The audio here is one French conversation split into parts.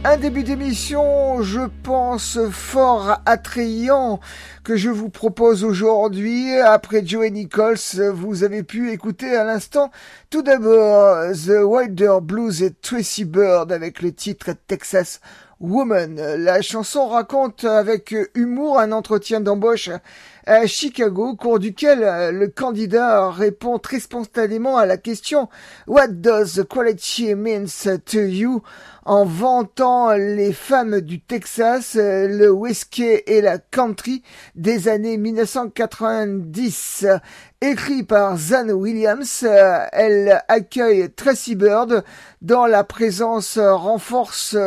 Un début d'émission, je pense, fort attrayant que je vous propose aujourd'hui. Après Joey Nichols, vous avez pu écouter à l'instant tout d'abord The Wilder Blues et Tracy Bird avec le titre Texas Woman. La chanson raconte avec humour un entretien d'embauche à Chicago, au cours duquel le candidat répond très spontanément à la question What does quality means to you? En vantant les femmes du Texas, le whisky et la country des années 1990. Écrit par Zan Williams, elle accueille Tracy Bird dont la présence renforce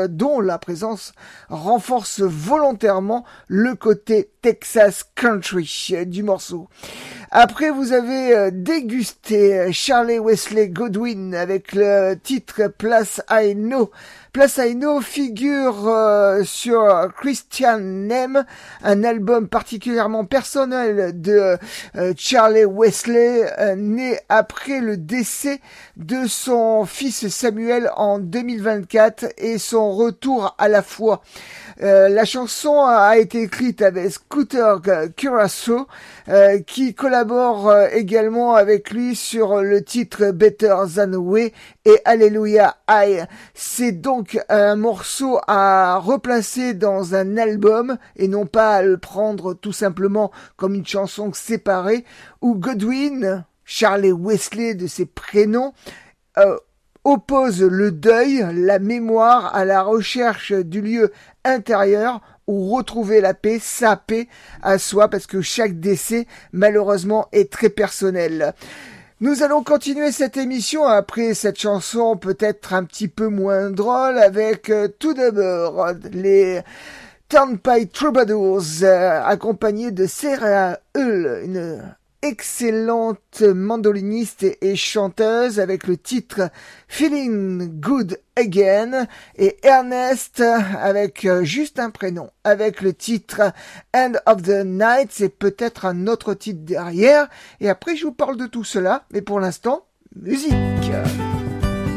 volontairement le côté Texas country du morceau. Après, vous avez dégusté Charlie Wesley Godwin avec le titre Place I Know. Place I Know figure sur Christian Name, un album particulièrement personnel de Charlie Wesley, né après le décès de son fils Samuel en 2024 et son retour à la foi. La chanson a été écrite avec Scooter Curaçao, qui collabore également avec lui sur le titre Better Than We et Hallelujah I. C'est donc un morceau à replacer dans un album et non pas à le prendre tout simplement comme une chanson séparée où Godwin, Charlie Wesley de ses prénoms, oppose le deuil, la mémoire à la recherche du lieu intérieur où retrouver la paix, sa paix à soi, parce que chaque décès, malheureusement, est très personnel. Nous allons continuer cette émission après cette chanson peut-être un petit peu moins drôle avec tout d'abord les Turnpike Troubadours accompagnés de Sarah Hull, une excellente mandoliniste et chanteuse avec le titre Feeling Good Again, et Ernest avec juste un prénom avec le titre End of the Night. C'est peut-être un autre titre derrière et après je vous parle de tout cela, mais pour l'instant, musique.